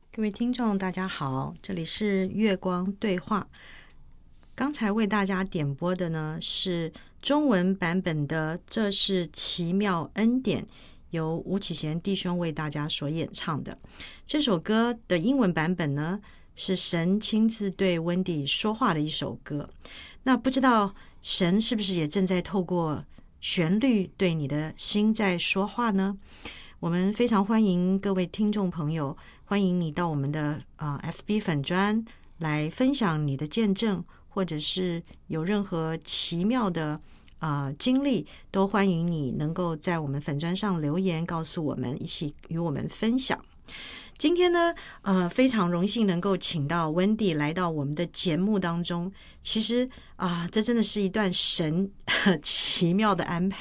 各位听众大家好，这里是月光对话。刚才为大家点播的呢是中文版本的《这是奇妙恩典》，由吴启贤弟兄为大家所演唱的。这首歌的英文版本呢是神亲自对温迪说话的一首歌。那不知道神是不是也正在透过旋律对你的心在说话呢？我们非常欢迎各位听众朋友，欢迎你到我们的FB 粉专来分享你的见证，或者是有任何奇妙的经历，都欢迎你能够在我们粉专上留言告诉我们，一起与我们分享。今天呢，非常荣幸能够请到温蒂来到我们的节目当中。其实这真的是一段神奇妙的安排。